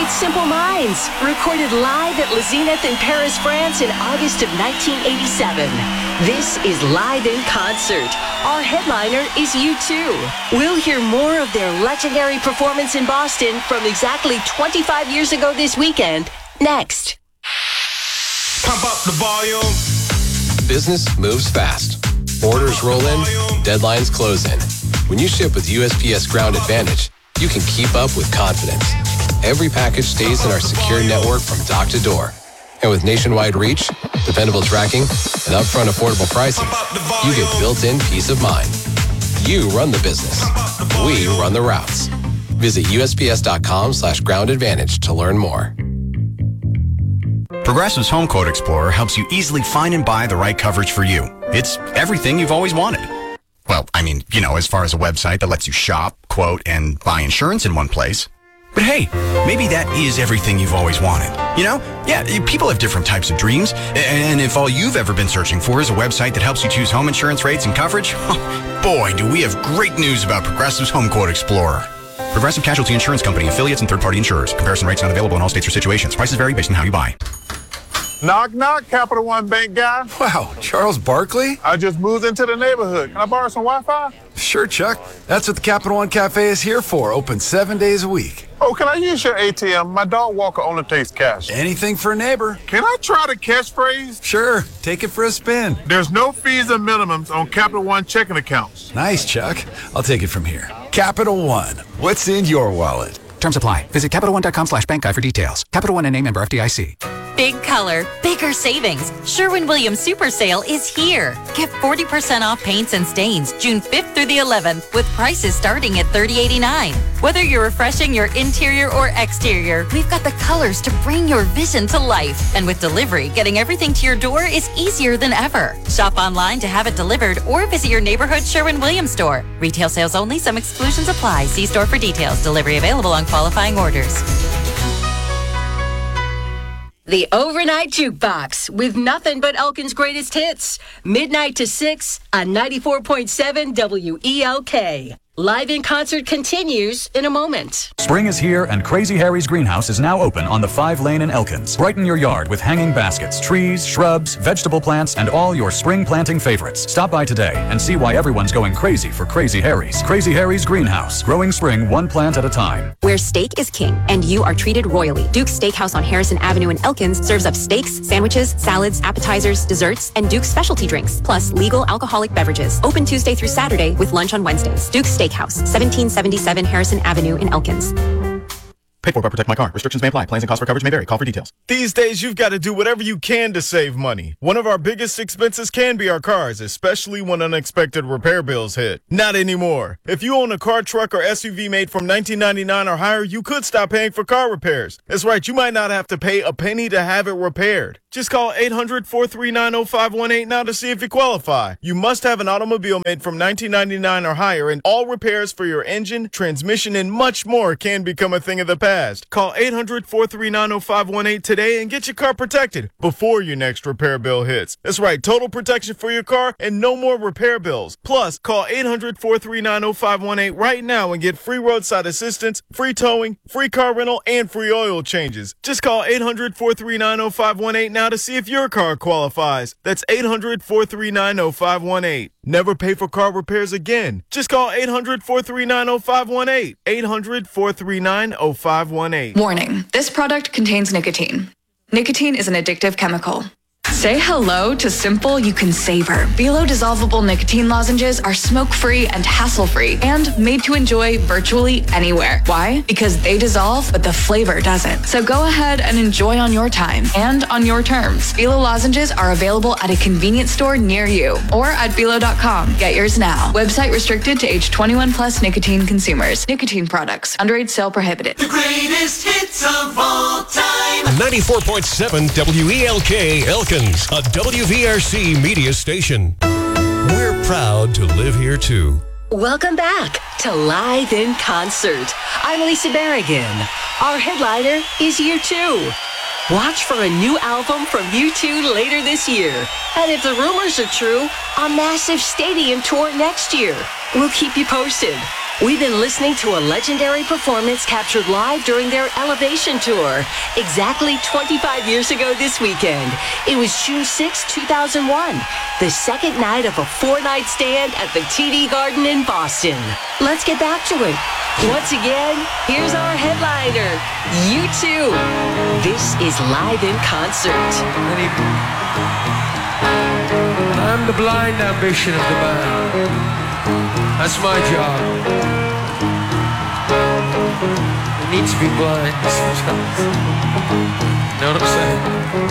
with Simple Minds, recorded live at Les Zenith in Paris, France in August of 1987. This is Live in Concert. Our headliner is U2. We'll hear more of their legendary performance in Boston from exactly 25 years ago this weekend, next. Pump up the volume. Business moves fast. Orders roll in, deadlines close in. When you ship with USPS Ground Advantage, you can keep up with confidence. Every package stays in our secure network from dock to door. And with nationwide reach, dependable tracking, and upfront affordable pricing, you get built-in peace of mind. You run the business. We run the routes. Visit USPS.com/Ground Advantage to learn more. Progressive's Home Quote Explorer helps you easily find and buy the right coverage for you. It's everything you've always wanted. Well, I mean, as far as a website that lets you shop, quote, and buy insurance in one place. But hey, maybe that is everything you've always wanted. Yeah, people have different types of dreams. And if all you've ever been searching for is a website that helps you choose home insurance rates and coverage, boy, do we have great news about Progressive's Home Quote Explorer. Progressive Casualty Insurance Company, affiliates, and third-party insurers. Comparison rates not available in all states or situations. Prices vary based on how you buy. Knock, knock, Capital One Bank guy. Wow, Charles Barkley? I just moved into the neighborhood. Can I borrow some Wi-Fi? Sure, Chuck. That's what the Capital One Cafe is here for. Open 7 days a week. Oh, can I use your ATM? My dog walker only takes cash. Anything for a neighbor. Can I try the catchphrase? Sure, take it for a spin. There's no fees or minimums on Capital One checking accounts. Nice, Chuck. I'll take it from here. Capital One. What's in your wallet? Terms apply. Visit CapitalOne.com/bank guide for details. Capital One and name member FDIC. Big color, bigger savings. Sherwin-Williams Super Sale is here. Get 40% off paints and stains June 5th through the 11th with prices starting at $30.89. Whether you're refreshing your interior or exterior, we've got the colors to bring your vision to life. And with delivery, getting everything to your door is easier than ever. Shop online to have it delivered or visit your neighborhood Sherwin-Williams store. Retail sales only. Some exclusions apply. See store for details. Delivery available on qualifying orders. The Overnight Jukebox with nothing but Elkin's greatest hits. Midnight to 6 on 94.7 WELK. Live in Concert continues in a moment. Spring is here and Crazy Harry's Greenhouse is now open on the 5 lane in Elkins. Brighten your yard with hanging baskets, trees, shrubs, vegetable plants, and all your spring planting favorites. Stop by today and see why everyone's going crazy for Crazy Harry's. Crazy Harry's Greenhouse, growing spring one plant at a time. Where steak is king and you are treated royally. Duke's Steakhouse on Harrison Avenue in Elkins serves up steaks, sandwiches, salads, appetizers, desserts, and Duke's specialty drinks, plus legal alcoholic beverages. Open Tuesday through Saturday with lunch on Wednesdays. Duke's Steakhouse, 1777 Harrison Avenue in Elkins. Paid for by Protect My Car. Restrictions may apply. Plans and cost for coverage may vary. Call for details. These days, you've got to do whatever you can to save money. One of our biggest expenses can be our cars, especially when unexpected repair bills hit. Not anymore. If you own a car, truck, or SUV made from 1999 or higher, you could stop paying for car repairs. That's right. You might not have to pay a penny to have it repaired. Just call 800-439-0518 now to see if you qualify. You must have an automobile made from 1999 or higher, and all repairs for your engine, transmission, and much more can become a thing of the past. Call 800-439-0518 today and get your car protected before your next repair bill hits. That's right, total protection for your car and no more repair bills. Plus, call 800-439-0518 right now and get free roadside assistance, free towing, free car rental, and free oil changes. Just call 800-439-0518 now to see if your car qualifies. That's 800-439-0518. Never pay for car repairs again. Just call 800-439-0518. 800-439-0518. Warning, this product contains nicotine. Nicotine is an addictive chemical. Say hello to simple you can savor. Velo dissolvable nicotine lozenges are smoke-free and hassle-free and made to enjoy virtually anywhere. Why? Because they dissolve, but the flavor doesn't. So go ahead and enjoy on your time and on your terms. Velo lozenges are available at a convenience store near you or at Velo.com. Get yours now. Website restricted to age 21 plus nicotine consumers. Nicotine products. Underage sale prohibited. The greatest hits of all time. 94.7 WELK Elkins, a WVRC media station. We're proud to live here too. Welcome back to Live in Concert. I'm Lisa Berrigan. Our headliner is U2. Watch for a new album from U2 later this year. And if the rumors are true, a massive stadium tour next year. We'll keep you posted. We've been listening to a legendary performance captured live during their Elevation Tour, exactly 25 years ago this weekend. It was June 6, 2001, the second night of a 4-night stand at the TD Garden in Boston. Let's get back to it. Once again, here's our headliner, U2. This is Live in Concert. I'm the blind ambition of the band. That's my job. I need to be blind sometimes. You know what I'm saying?